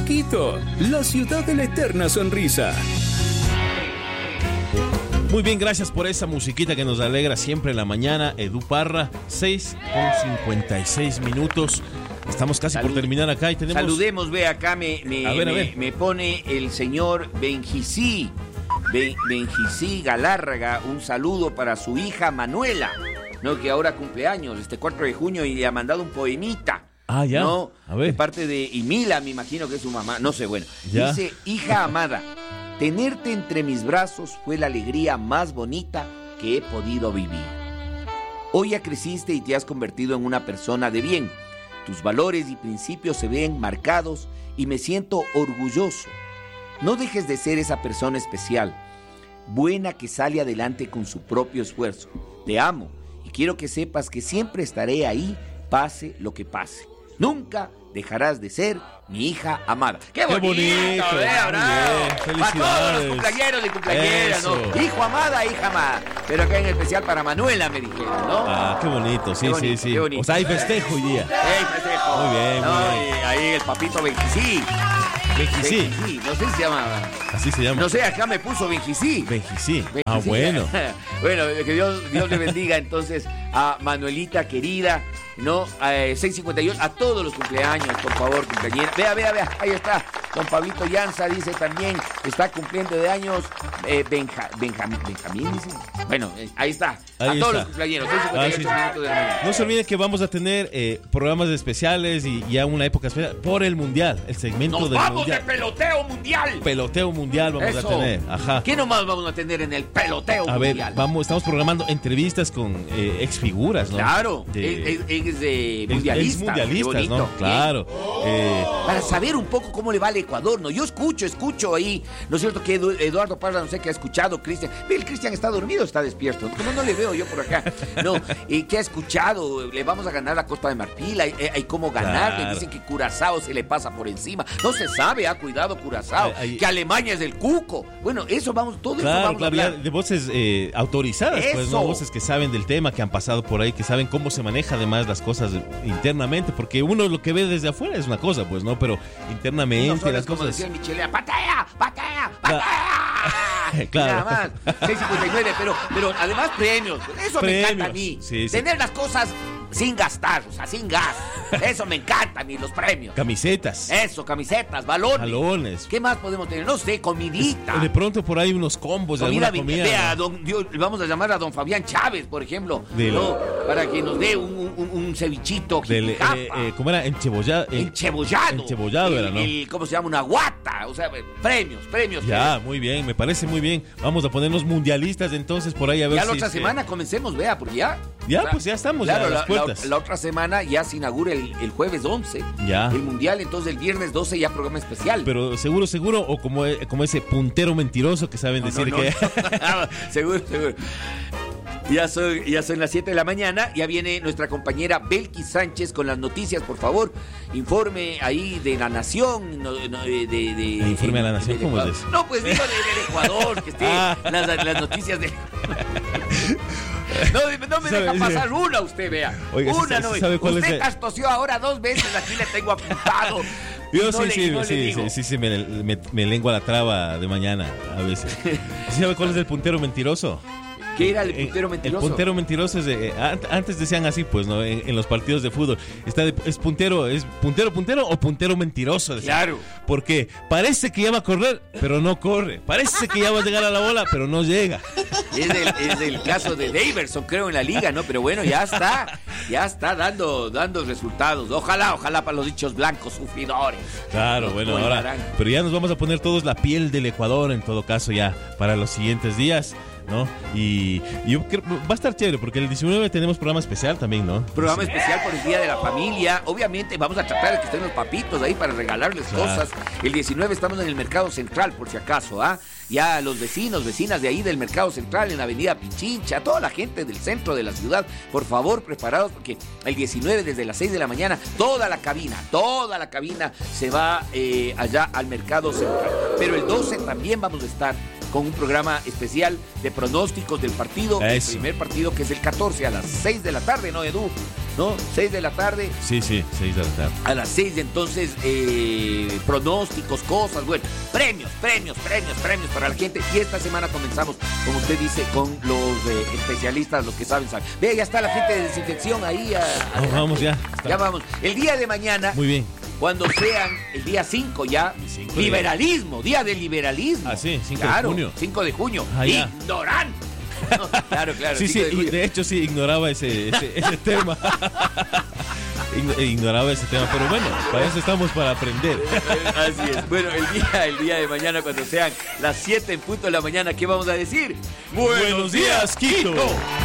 Quito, la ciudad de la eterna sonrisa. Muy bien, gracias por esa musiquita que nos alegra siempre en la mañana. Edu Parra, 6:56. Estamos casi por terminar acá y tenemos... Saludemos, ve acá, me pone el señor Benjisí Galárraga, un saludo para su hija Manuela, ¿no? Que ahora cumpleaños, 4 de junio, y le ha mandado un poemita. Ah, ya. ¿No? A ver. De parte de Imila, me imagino que es su mamá, no sé, bueno. Ya. Dice: hija amada, tenerte entre mis brazos fue la alegría más bonita que he podido vivir. Hoy ya creciste y te has convertido en una persona de bien. Tus valores y principios se ven marcados y me siento orgulloso. No dejes de ser esa persona especial, buena, que sale adelante con su propio esfuerzo. Te amo y quiero que sepas que siempre estaré ahí, pase lo que pase. Nunca dejarás de ser mi hija amada. ¡Qué bonito! Felicidades. Para todos los cumpleañeros y cumpleañeras, ¿no? Hijo amada, hija amada. Pero acá en especial para Manuela, me dijeron, ¿no? Ah, qué bonito, sí. Qué bonito. O sea, hay festejo hoy día. Festejo. Muy bien. Y ahí el papito Benjisí, no sé si se llama. Así se llama. No sé, acá me puso Benjisí. Ah, bueno. Bueno, que Dios le bendiga entonces a Manuelita querida, ¿no? 6:58, a todos los cumpleaños, por favor, cumpleañera. Vea, ahí está. Don Pablito Llanza dice también, está cumpliendo de años Benjamín, dice. Bueno, ahí está. Ahí todos está. los cumpleaños, 6:58 minutos de la mañana. No se olviden que vamos a tener programas especiales y ya una época especial por el Mundial, el segmento del Mundial. ¡Nos vamos de peloteo mundial! Peloteo mundial vamos a tener. Ajá. ¿Qué nomás vamos a tener en el peloteo mundial? A ver, estamos programando entrevistas con exfiguras, ¿no? Claro, mundialistas, ¿no? Claro. Para saber un poco cómo le va al Ecuador, ¿no? Yo escucho ahí, ¿no es cierto? Que Eduardo Parra, no sé qué ha escuchado, Cristian. El Cristian está dormido, está despierto. ¿Cómo no le veo yo por acá? No, ¿qué ha escuchado? Le vamos a ganar a Costa de Marfil, hay cómo ganarle. Claro. Dicen que Curazao se le pasa por encima. No se sabe, cuidado Curazao. Que Alemania es del cuco. Bueno, eso vamos, todo eso vamos a hablar. Ya de voces autorizadas, pues, ¿no? Voces que saben del tema, que han pasado por ahí, que saben cómo se maneja además las cosas internamente, porque uno lo que ve desde afuera es una cosa, pues, ¿no? Pero internamente las como cosas... decía Michelea, ¡patea! Claro. Nada más, 6:59, pero además premios. Eso me encanta a mí. Sí. Tener las cosas sin gastar, o sea, sin gas. Eso me encanta a mí, los premios. Camisetas. Eso, camisetas, balones. ¿Qué más podemos tener? No sé, comidita. De pronto por ahí unos combos de alguna comida. Vea, vamos a llamar a don Fabián Chávez, por ejemplo, ¿no? Para que nos dé un cevichito. ¿Cómo era? Encebollado. Encebollado era, ¿no? ¿Cómo se llama? Una guata. O sea, premios. Ya, muy bien, me parece muy bien. Vamos a ponernos mundialistas entonces por ahí a ver ya la otra semana comencemos, vea, porque ya... Ya, o sea, pues ya estamos, claro, ya a las puertas. La otra semana ya se inaugura el jueves 11. Ya. El mundial, entonces el viernes 12 ya programa especial. Pero seguro, o como ese puntero mentiroso que saben decir que... Seguro. Ya son las 7 de la mañana, ya viene nuestra compañera Belkis Sánchez con las noticias, por favor. Informe ahí de La Nación. Informe de La Nación, ¿cómo es eso? No, pues digo del Ecuador, que esté las noticias de... No me deja pasar una, usted vea. Oiga, una no. ¿sabe cuál usted es castoseó ahora 2 veces, aquí le tengo apuntado. Yo sí, me lengua la traba de mañana a veces. ¿Sabe cuál es el puntero mentiroso? ¿Qué era el puntero mentiroso? El puntero mentiroso es antes decían así, pues, ¿no? En los partidos de fútbol. ¿Es puntero o puntero mentiroso? Decían. Claro. Porque parece que ya va a correr, pero no corre. Parece que ya va a llegar a la bola, pero no llega. Es el caso de Daverson, creo, en la liga, ¿no? Pero bueno, ya está dando resultados. Ojalá para los dichos blancos sufridores. Claro, bueno, ahora. Pero ya nos vamos a poner todos la piel del Ecuador, en todo caso, ya para los siguientes días, ¿no? Y yo creo va a estar chévere porque el 19 tenemos programa especial también, ¿no? Programa especial por el Día de la Familia. Obviamente vamos a tratar de que estén los papitos ahí para regalarles cosas. El 19 estamos en el Mercado Central, por si acaso, ya los vecinas de ahí del Mercado Central, en la Avenida Pichincha, toda la gente del centro de la ciudad, por favor, preparados, porque el 19 desde las 6 de la mañana, toda la cabina se va allá al Mercado Central. Pero el 12 también vamos a estar con un programa especial de pronósticos del partido. Eso. El primer partido, que es el 14 a las 6 de la tarde, ¿no, Edu? ¿No? 6 de la tarde. Sí, 6 de la tarde. A las 6, entonces, pronósticos, cosas, bueno, premios para la gente. Y esta semana comenzamos, como usted dice, con los especialistas, los que saben. Ve, ya está la gente de desinfección ahí. Vamos ya. Ya vamos. El día de mañana. Muy bien. Cuando sean el día 5 ya, 5 liberalismo, día del liberalismo. Ah, sí, 5 claro, de junio. 5 de junio. Ah, ya. Ignorante. No, claro. Sí, de hecho sí, ignoraba ese tema. Ignoraba ese tema, pero bueno, para eso estamos, para aprender. Así es. Bueno, el día de mañana, cuando sean las 7 en punto de la mañana, ¿qué vamos a decir? ¡Buenos días, Quito!